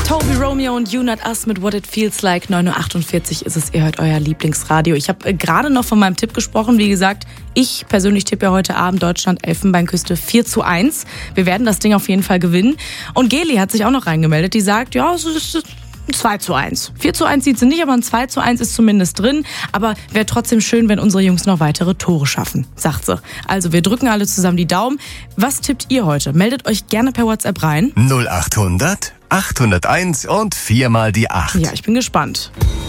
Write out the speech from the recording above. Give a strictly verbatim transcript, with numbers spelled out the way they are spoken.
Toby Romeo und You Not Us mit What It Feels Like. neun Uhr achtundvierzig ist es, ihr hört euer Lieblingsradio. Ich habe gerade noch von meinem Tipp gesprochen. Wie gesagt, ich persönlich tippe ja heute Abend Deutschland Elfenbeinküste vier zu eins. Wir werden das Ding auf jeden Fall gewinnen. Und Geli hat sich auch noch reingemeldet. Die sagt, ja, es ist zwei zu eins. vier zu eins sieht sie nicht, aber ein zwei zu eins ist zumindest drin. Aber wäre trotzdem schön, wenn unsere Jungs noch weitere Tore schaffen, sagt sie. Also wir drücken alle zusammen die Daumen. Was tippt ihr heute? Meldet euch gerne per WhatsApp rein. null achthundert achthunderteins und viermal die acht. Ja, ich bin gespannt.